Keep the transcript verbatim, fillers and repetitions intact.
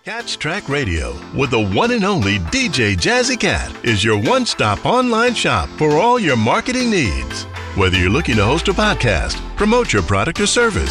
Catch Track Radio with the one and only D J Jazzy Cat is your one-stop online shop for all your marketing needs. Whether you're looking to host a podcast, promote your product or service,